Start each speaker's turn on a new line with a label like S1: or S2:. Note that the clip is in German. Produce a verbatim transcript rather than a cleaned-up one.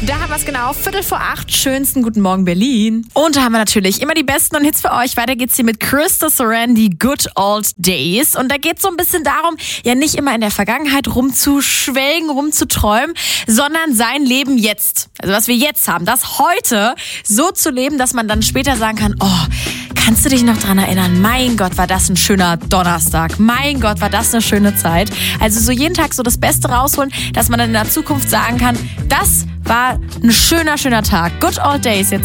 S1: Da haben wir es genau, Viertel vor acht, schönsten guten Morgen Berlin. Und da haben wir natürlich immer die besten Hits für euch. Weiter geht's hier mit Krista Soren, die Good Old Days. Und da geht's so ein bisschen darum, ja nicht immer in der Vergangenheit rumzuschwelgen, rumzuträumen, sondern sein Leben jetzt. Also was wir jetzt haben, das heute so zu leben, dass man dann später sagen kann, oh, kannst du dich noch dran erinnern? Mein Gott, war das ein schöner Donnerstag. Mein Gott, war das eine schöne Zeit. Also so jeden Tag so das Beste rausholen, dass man dann in der Zukunft sagen kann, das war ein schöner, schöner Tag. Good Old Days jetzt.